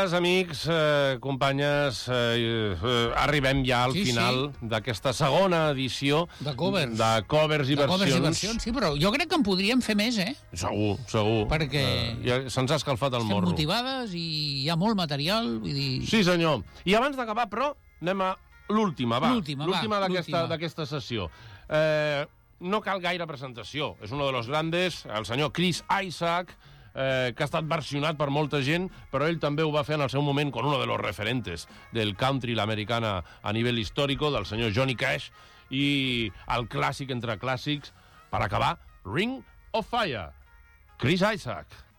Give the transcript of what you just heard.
Amics, companyes, arribem ja al final d'aquesta segona edició de covers i versions. Sí, però jo crec que en podríem fer més, Segur. Perquè se'ns ha escalfat el morro. Estem motivades i hi ha molt material. Vull dir... Sí, senyor. I abans d'acabar, però, anem a l'última, L'última d'aquesta sessió. No cal gaire presentació. És un dels grandes, el senyor Chris Isaak, que ha estat versionat per molta gent, però ell també ho va fer en el seu moment con uno de los referentes del country, l'americana a nivell històrico, del senyor Johnny Cash, i el clàssic entre clàssics, per acabar, Ring of Fire, Chris Isaak.